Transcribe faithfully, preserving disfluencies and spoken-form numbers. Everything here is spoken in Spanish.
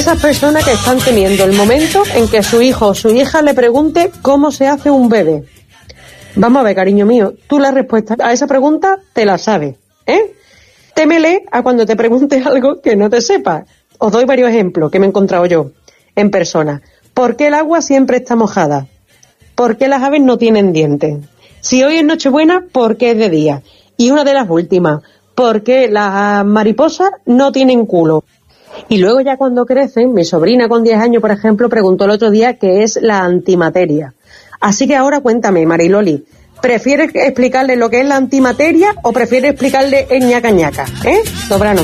Esas personas que están teniendo el momento en que su hijo o su hija le pregunte cómo se hace un bebé. Vamos a ver, cariño mío, tú la respuesta a esa pregunta te la sabes, ¿eh? Témele a cuando te preguntes algo que no te sepas. Os doy varios ejemplos que me he encontrado yo en persona. ¿Por qué el agua siempre está mojada? ¿Por qué las aves no tienen dientes? Si hoy es Nochebuena, ¿por qué es de día? Y una de las últimas, ¿por qué las mariposas no tienen culo? Y luego ya cuando crecen, mi sobrina con diez años, por ejemplo, preguntó el otro día qué es la antimateria. Así que ahora cuéntame, Mariloli, ¿prefieres explicarle lo que es la antimateria o prefieres explicarle el ñaca ñaca? ¿Eh? Sobrano.